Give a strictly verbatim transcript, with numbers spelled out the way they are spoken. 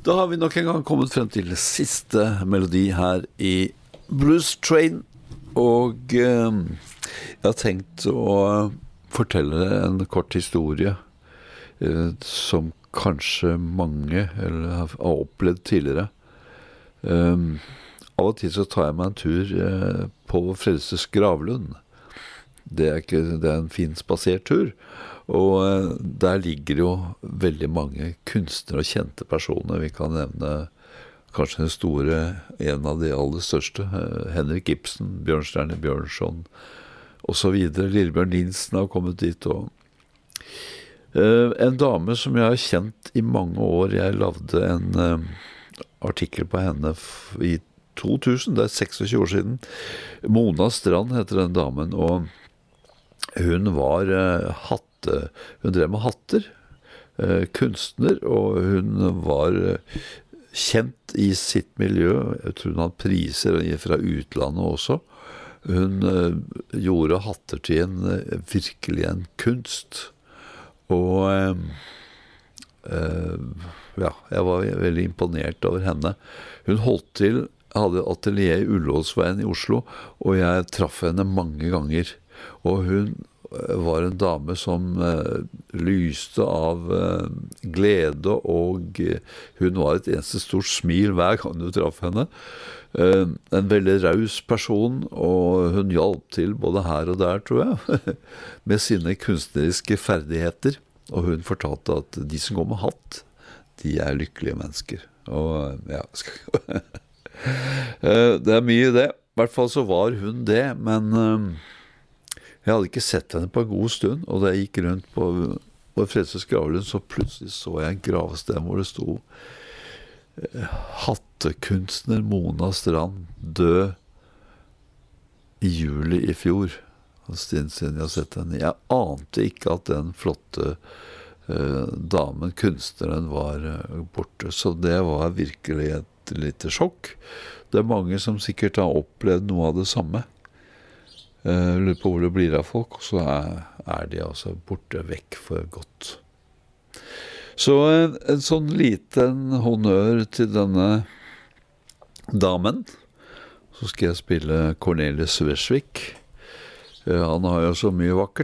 Da har vi nok en gang kommet frem til siste melodi her i Blues Train, og eh, jeg har tenkt å fortelle en kort historie eh, som kanskje mange eller har opplevd tidligere. Um, av og til så tar jeg meg en tur eh, på Frelses Gravlund. Det er, ikke, det er en fin spasertur, og eh, der ligger jo veldig mange kunstnere og kjente personer. Vi kan nevne kanskje den store, en av de aller største, eh, Henrik Ibsen, Bjørnstjerne Bjørnson, og så videre. Lillebjørn Nilsen har kommet dit, og eh, en dame som jeg har kjent i mange år. Jeg lavde en eh, artikkel på henne i to tusen, det er seksogtjue år siden. Mona Strand heter den damen, og hun var eh, hatte, hun drev med hatter, eh, kunstner, og hun var eh, kjent i sitt miljø. Jeg tror hun hadde priser fra utlandet også. Hun eh, gjorde hatter til en, eh, virkelig en kunst, og eh, eh, ja, jeg var veldig imponert over henne. Hun holdt til, hadde atelier i Ullevålsveien i Oslo, og jeg traff henne mange ganger. Og hun var en dame som eh, lyste av eh, glede, og eh, hun var et eneste stort smil hver gang du traff henne. Eh, en veldig raus person, og hun hjalp til både her og der, tror jeg, med sine kunstneriske ferdigheter. Og hun fortalte at de som går med hatt, de er lykkelige mennesker. Og ja, skal det er mye det. I hvert fall så var hun det, men jeg hadde ikke sett henne på en god stund, og da jeg gikk rundt på, på Frelses Gravlund, så plutselig så jeg en gravsted hvor det sto hattekunstner Mona Strand død i juli i fjor. Siden, siden jeg har sett henne. Jeg ante ikke at den flotte eh, damen, kunstneren, var eh, borte. Så det var virkelig et lite sjokk. Det er mange som sikkert har opplevd noe av det samme. Jeg lurer på hvor det blir av folk, og så er, er de altså borte vekk for godt. Så en, en sånn liten honnør til denne damen. Så skal jeg spille Cornelis Vreeswijk. Han har jo så mye vakkert.